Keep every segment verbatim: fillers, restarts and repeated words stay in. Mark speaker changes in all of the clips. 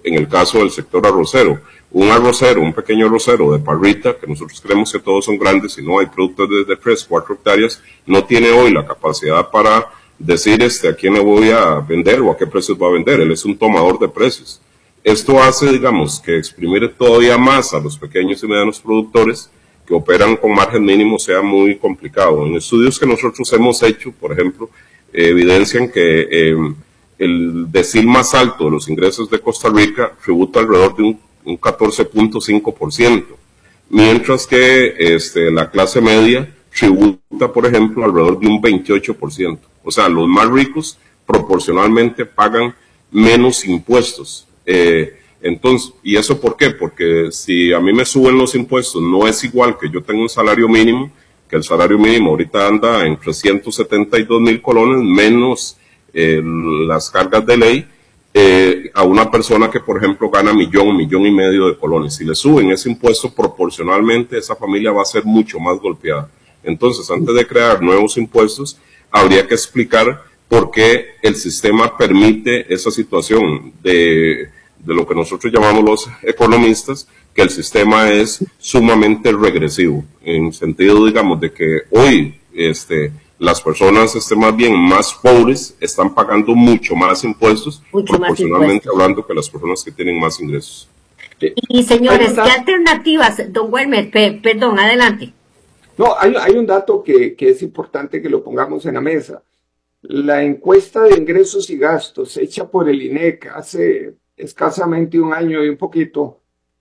Speaker 1: en el caso del sector arrocero. Un arrocero, un pequeño arrocero de parrita, que nosotros creemos que todos son grandes y no hay productos desde tres, cuatro hectáreas, no tiene hoy la capacidad para decir este, a quién le voy a vender o a qué precios va a vender. Él es un tomador de precios. Esto hace, digamos, que exprimir todavía más a los pequeños y medianos productores que operan con margen mínimo sea muy complicado. En estudios que nosotros hemos hecho, por ejemplo, eh, evidencian que eh, el decil más alto de los ingresos de Costa Rica tributa alrededor de un, un catorce punto cinco por ciento, mientras que este, la clase media tributa, por ejemplo, alrededor de un veintiocho por ciento. O sea, los más ricos proporcionalmente pagan menos impuestos. Eh, entonces, ¿y eso por qué? Porque si a mí me suben los impuestos, no es igual que yo tenga un salario mínimo, que el salario mínimo ahorita anda en trescientos setenta y dos mil colones, menos eh, las cargas de ley, eh, a una persona que, por ejemplo, gana millón, millón y medio de colones. Si le suben ese impuesto proporcionalmente, esa familia va a ser mucho más golpeada. Entonces, antes de crear nuevos impuestos, habría que explicar por qué el sistema permite esa situación de, de lo que nosotros llamamos los economistas, que el sistema es sumamente regresivo, en sentido, digamos, de que hoy este, las personas este, más bien más pobres están pagando mucho más impuestos, mucho proporcionalmente más impuestos. Hablando que las personas que tienen más ingresos.
Speaker 2: Y, y señores, ¿qué alternativas, don Welmer? Pe, perdón, adelante.
Speaker 3: No, hay, hay un dato que, que es importante que lo pongamos en la mesa. La encuesta de ingresos y gastos hecha por el I N E C hace escasamente un año y un poquito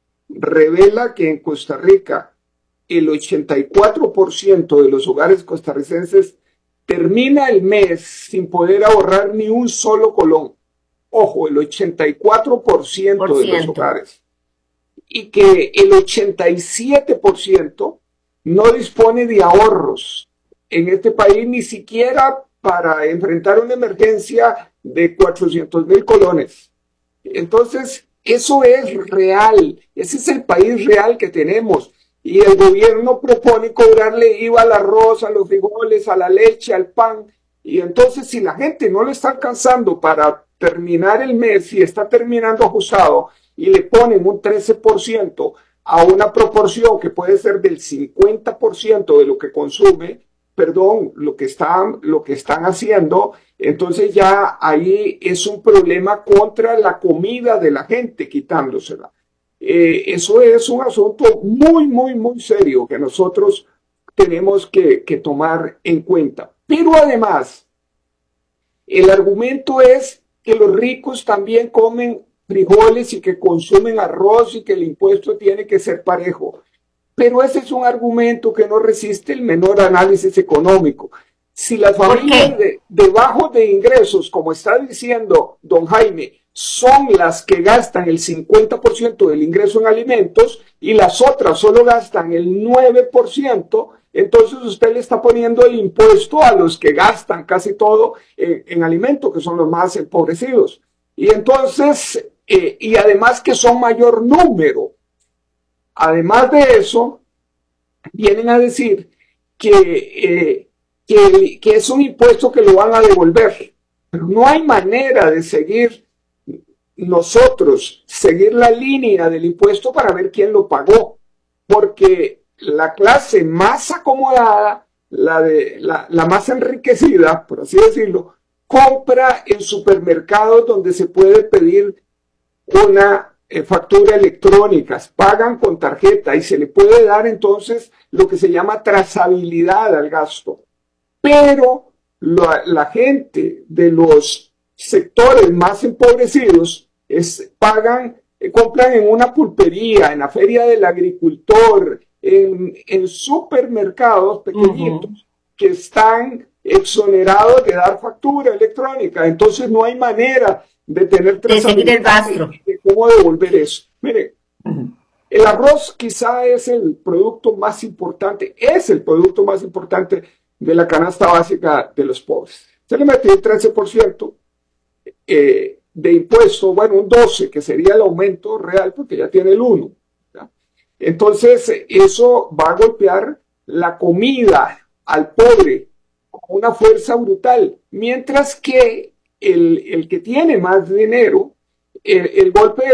Speaker 3: revela que en Costa Rica el ochenta y cuatro por ciento de los hogares costarricenses termina el mes sin poder ahorrar ni un solo colón. Ojo, el ochenta y cuatro por ciento de los hogares. Y que el ochenta y siete por ciento no dispone de ahorros en este país, ni siquiera para enfrentar una emergencia de cuatrocientos mil colones. Entonces, eso es real, ese es el país real que tenemos. Y el gobierno propone cobrarle I V A al arroz, a los frijoles, a la leche, al pan. Y entonces, si la gente no le está alcanzando para terminar el mes y está terminando ajustado y le ponen un trece por ciento a una proporción que puede ser del cincuenta por ciento de lo que consume, perdón, lo que están, lo que están haciendo, entonces ya ahí es un problema contra la comida de la gente, quitándosela. Eh, eso es un asunto muy, muy, muy serio que nosotros tenemos que, que tomar en cuenta. Pero además, el argumento es que los ricos también comen frijoles y que consumen arroz y que el impuesto tiene que ser parejo. Pero ese es un argumento que no resiste el menor análisis económico. Si las familias de, de bajos de ingresos, como está diciendo don Jaime, son las que gastan el cincuenta por ciento del ingreso en alimentos y las otras solo gastan el nueve por ciento, entonces usted le está poniendo el impuesto a los que gastan casi todo en, en alimentos, que son los más empobrecidos. Y entonces, eh, y además que son mayor número. Además de eso, vienen a decir que, eh, que, que es un impuesto que lo van a devolver. Pero no hay manera de seguir nosotros, seguir la línea del impuesto para ver quién lo pagó. Porque la clase más acomodada, la, de, la, la más enriquecida, por así decirlo, compra en supermercados donde se puede pedir una eh, factura electrónica, pagan con tarjeta y se le puede dar entonces lo que se llama trazabilidad al gasto. Pero la, la gente de los sectores más empobrecidos es, pagan, eh, compran en una pulpería, en la feria del agricultor, en, en supermercados pequeñitos uh-huh. que están exonerados de dar factura electrónica. Entonces no hay manera de tener trazabilidad de, de cómo devolver eso. Mire, uh-huh. el arroz quizá es el producto más importante, es el producto más importante de la canasta básica de los pobres. Se le mete un trece por ciento eh, de impuesto, bueno, un doce por ciento, que sería el aumento real, porque ya tiene el uno. ¿Ya? Entonces, eso va a golpear la comida al pobre con una fuerza brutal, mientras que el, el que tiene más dinero, el, el golpe